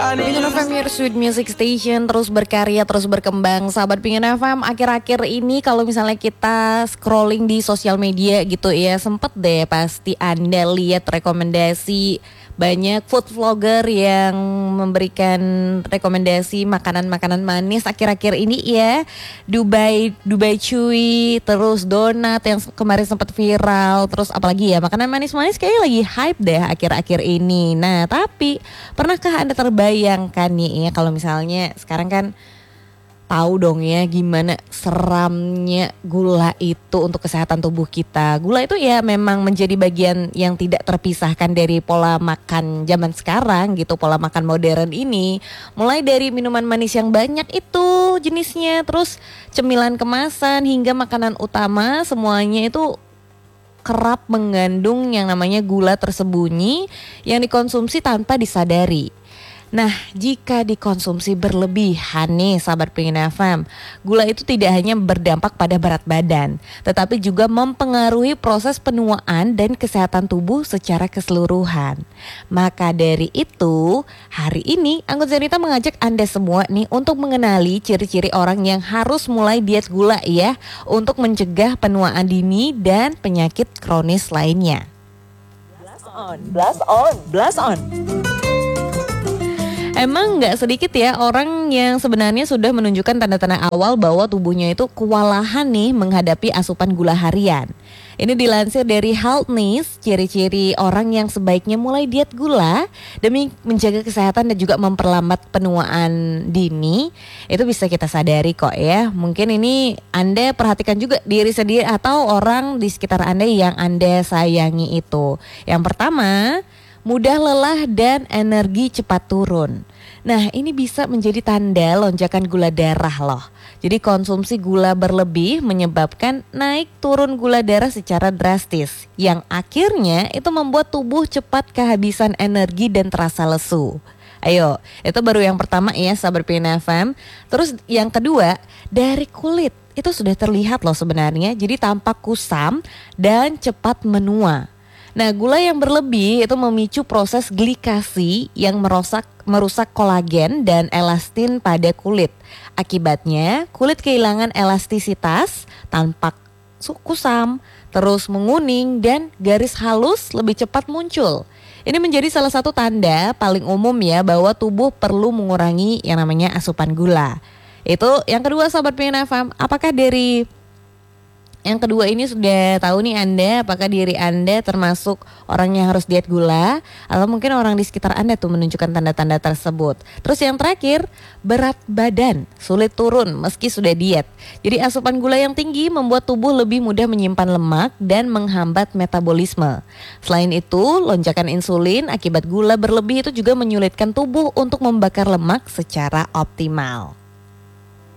Pingin FM, your sweet music station, terus berkarya, terus berkembang. Sahabat Pingin FM, akhir-akhir ini kalau misalnya kita scrolling di sosial media gitu ya, sempet deh pasti Anda lihat rekomendasi banyak food vlogger yang memberikan rekomendasi makanan-makanan manis akhir-akhir ini ya. Dubai Chewy, terus donat yang kemarin sempat viral, terus apalagi ya makanan manis-manis kayaknya lagi hype deh akhir-akhir ini. Nah, tapi pernahkah Anda terbayangkan nih ya kalau misalnya sekarang kan tahu dong ya gimana seramnya gula itu untuk kesehatan tubuh kita. Gula itu ya memang menjadi bagian yang tidak terpisahkan dari pola makan zaman sekarang gitu, pola makan modern ini. Mulai dari minuman manis yang banyak itu jenisnya, terus cemilan kemasan hingga makanan utama, semuanya itu kerap mengandung yang namanya gula tersembunyi yang dikonsumsi tanpa disadari. Nah, jika dikonsumsi berlebihan nih sahabat Pingin FM, gula itu tidak hanya berdampak pada berat badan, tetapi juga mempengaruhi proses penuaan dan kesehatan tubuh secara keseluruhan. Maka dari itu, hari ini Anggun Zenita mengajak Anda semua nih untuk mengenali ciri-ciri orang yang harus mulai diet gula ya, untuk mencegah penuaan dini dan penyakit kronis lainnya. Blast on. Emang gak sedikit ya orang yang sebenarnya sudah menunjukkan tanda-tanda awal bahwa tubuhnya itu kewalahan nih menghadapi asupan gula harian. Ini dilansir dari Healthness, ciri-ciri orang yang sebaiknya mulai diet gula demi menjaga kesehatan dan juga memperlambat penuaan dini. Itu bisa kita sadari kok ya. Mungkin ini Anda perhatikan juga diri sendiri atau orang di sekitar Anda yang Anda sayangi itu. Yang pertama, mudah lelah dan energi cepat turun. Nah, ini bisa menjadi tanda lonjakan gula darah loh. Jadi konsumsi gula berlebih menyebabkan naik turun gula darah secara drastis, yang akhirnya itu membuat tubuh cepat kehabisan energi dan terasa lesu. Ayo, itu baru yang pertama ya sahabat Pingin FM. Terus yang kedua, dari kulit itu sudah terlihat loh sebenarnya. Jadi tampak kusam dan cepat menua. Nah, gula yang berlebih itu memicu proses glikasi yang merusak kolagen dan elastin pada kulit. Akibatnya, kulit kehilangan elastisitas, tampak kusam, terus menguning dan garis halus lebih cepat muncul. Ini menjadi salah satu tanda paling umum ya bahwa tubuh perlu mengurangi yang namanya asupan gula. Itu yang kedua sahabat Pingin FM, apakah dari yang kedua ini sudah tahu nih Anda apakah diri Anda termasuk orang yang harus diet gula atau mungkin orang di sekitar Anda tuh menunjukkan tanda-tanda tersebut. Terus yang terakhir, berat badan sulit turun meski sudah diet. Jadi asupan gula yang tinggi membuat tubuh lebih mudah menyimpan lemak dan menghambat metabolisme. Selain itu, lonjakan insulin akibat gula berlebih itu juga menyulitkan tubuh untuk membakar lemak secara optimal.